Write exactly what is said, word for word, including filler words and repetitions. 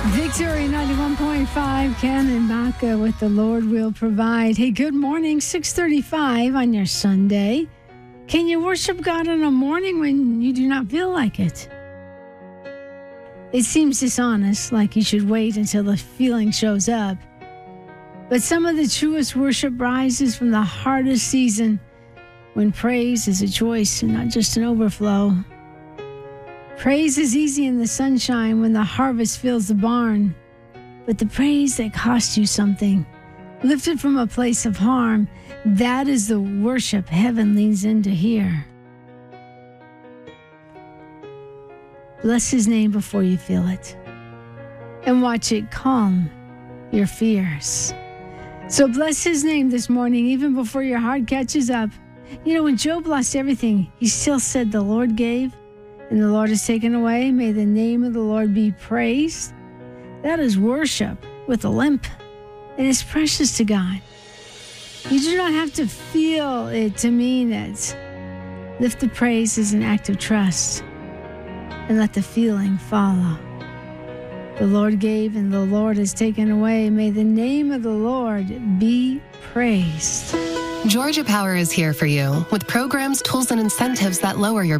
Victory ninety-one point five, Ken and Baca with The Lord Will Provide. Hey, good morning, six thirty-five on your Sunday. Can you worship God on a morning when you do not feel like it? It seems dishonest, like you should wait until the feeling shows up. But some of the truest worship rises from the hardest season, when praise is a choice and not just an overflow. Praise is easy in the sunshine when the harvest fills the barn. But the praise that costs you something, lifted from a place of harm, that is the worship heaven leans in to hear. Bless his name before you feel it, and watch it calm your fears. So bless his name this morning, even before your heart catches up. You know, when Job lost everything, he still said, "The Lord gave, and the Lord has taken away. May the name of the Lord be praised." That is worship with a limp, and it's precious to God. You do not have to feel it to mean it. Lift the praise as an act of trust, and let the feeling follow. The Lord gave, and the Lord has taken away. May the name of the Lord be praised. Georgia Power is here for you with programs, tools, and incentives that lower your